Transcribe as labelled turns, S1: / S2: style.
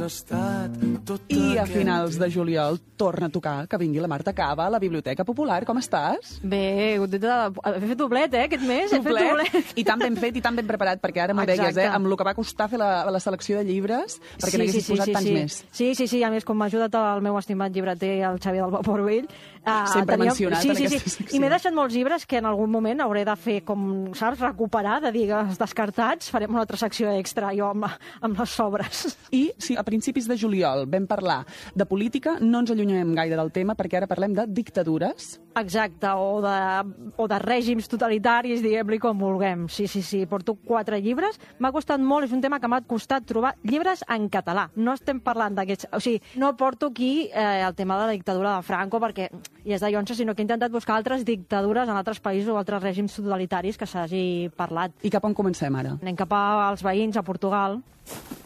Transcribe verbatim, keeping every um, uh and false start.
S1: I a finals de juliol torna a tocar que vingui la Marta Cava a la Biblioteca Popular. Com estàs?
S2: Bé, he fet doblet, eh, aquest mes. He fet doblet.
S1: I tan ben fet i tan ben preparat, perquè ara m'ho deies, eh, amb el que va costar fer la, la selecció de llibres, perquè
S2: sí,
S1: n'haguessis
S2: sí,
S1: posat
S2: sí,
S1: tants
S2: sí.
S1: més.
S2: Sí, sí, sí, a més, com m'ha ajudat el meu estimat llibreter, el Xavier del Vapor Vell. Uh,
S1: Sempre
S2: teníem...
S1: mencionat
S2: sí,
S1: en
S2: sí,
S1: aquesta
S2: sí.
S1: secció.
S2: I m'he deixat molts llibres que en algun moment hauré de fer, com, saps, recuperar, de digues descartats. Farem una altra secció extra, jo amb, amb les sobres.
S1: I si a principis de juliol vam parlar de política, no ens allunyem gaire del tema, perquè ara parlem de dictadures.
S2: Exacte, o de, o de règims totalitaris, diguem-li com vulguem. Sí, sí, sí, porto quatre llibres. M'ha costat molt, és un tema que m'ha costat trobar llibres en català. No estem parlant d'aquests... O sigui, no porto aquí eh, el tema de la dictadura de Franco, perquè hi és de llonça, sinó que he intentat buscar altres dictadures en altres països o altres règims totalitaris que s'hagi parlat.
S1: I cap on comencem ara?
S2: Anem cap als veïns, a Portugal.